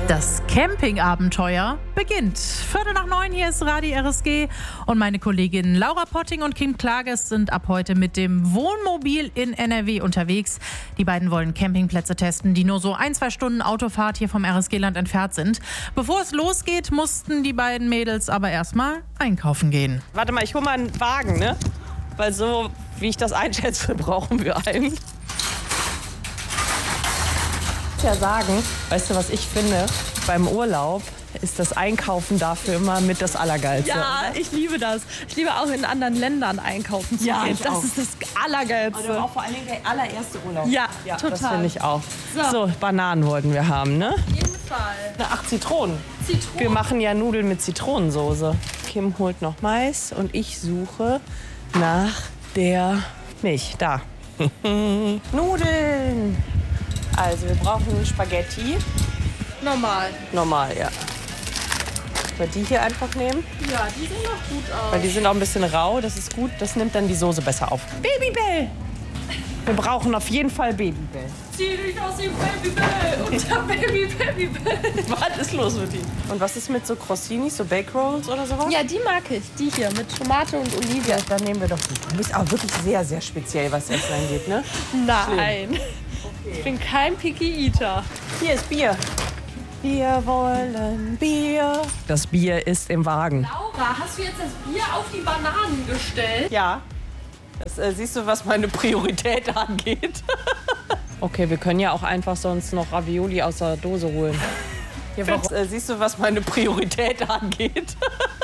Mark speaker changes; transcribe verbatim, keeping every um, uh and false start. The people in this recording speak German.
Speaker 1: Das Campingabenteuer beginnt. Viertel nach neun, hier ist Radio R S G und meine Kolleginnen Laura Potting und Kim Klages sind ab heute mit dem Wohnmobil in N R W unterwegs. Die beiden wollen Campingplätze testen, die nur so ein, zwei Stunden Autofahrt hier vom R S G-Land entfernt sind. Bevor es losgeht, mussten die beiden Mädels aber erstmal einkaufen gehen.
Speaker 2: Warte mal, ich hole mal einen Wagen, ne? Weil so, wie ich das einschätze, brauchen wir einen. Ich muss ja sagen, weißt du, was ich finde? Beim Urlaub ist das Einkaufen dafür immer mit das Allergeilste.
Speaker 3: Ja, ich liebe das. Ich liebe auch in anderen Ländern einkaufen zu
Speaker 2: Ja,
Speaker 3: gehen.
Speaker 2: ich
Speaker 3: Das
Speaker 2: auch.
Speaker 3: ist das Allergeilste.
Speaker 2: Aber auch vor allen Dingen der allererste Urlaub.
Speaker 3: Ja,
Speaker 2: ja
Speaker 3: total.
Speaker 2: Das finde ich auch.
Speaker 3: So.
Speaker 2: So, Bananen wollten wir haben, ne?
Speaker 3: Auf jeden Fall.
Speaker 2: Ach, Zitronen.
Speaker 3: Zitronen.
Speaker 2: Wir machen ja Nudeln mit Zitronensoße. Kim holt noch Mais und ich suche nach der Milch. Da. Nudeln. Also wir brauchen Spaghetti.
Speaker 3: Normal.
Speaker 2: Normal, ja. Sollen wir die hier einfach nehmen?
Speaker 3: Ja, die sehen doch gut aus.
Speaker 2: Weil die sind auch ein bisschen rau, das ist gut. Das nimmt dann die Soße besser auf. Babybell! Wir brauchen auf jeden Fall Babybell.
Speaker 3: Zieh dich aus dem Babybell und der Baby Babybell.
Speaker 2: Was ist los mit ihnen? Und was ist mit so Crossinis, so Bake Rolls oder sowas?
Speaker 3: Ja, die mag ich. Die hier mit Tomate und Olive.
Speaker 2: Ja, dann nehmen wir doch die. Du bist auch wirklich sehr, sehr speziell, was Essen angeht, ne?
Speaker 3: Nein. Ich bin kein Picky Eater.
Speaker 2: Hier ist Bier. Wir wollen Bier. Das Bier ist im Wagen.
Speaker 3: Laura, hast du jetzt das Bier auf die Bananen gestellt?
Speaker 2: Ja. Das, äh, siehst du, was meine Priorität angeht? Okay, wir können ja auch einfach sonst noch Ravioli aus der Dose holen. Ja, warum, äh, siehst du, was meine Priorität angeht?